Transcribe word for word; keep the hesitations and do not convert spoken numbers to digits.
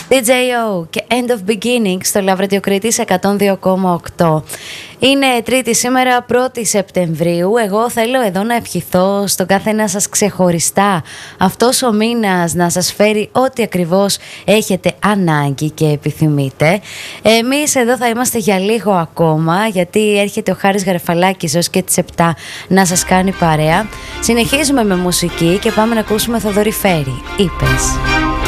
ντι τζέι Ο και End of Beginning στο Λαύριο Κρήτης εκατόν δύο κόμμα οκτώ. Είναι Τρίτη σήμερα, πρώτη Σεπτεμβρίου. Εγώ θέλω εδώ να ευχηθώ στον κάθε ένα σας ξεχωριστά αυτός ο μήνας να σας φέρει ό,τι ακριβώς έχετε ανάγκη και επιθυμείτε. Εμείς εδώ θα είμαστε για λίγο ακόμα, γιατί έρχεται ο Χάρης Γαρεφαλάκης έως και τις επτά να σας κάνει παρέα. Συνεχίζουμε με μουσική και πάμε να ακούσουμε Θοδωρή Φέρη. Είπες.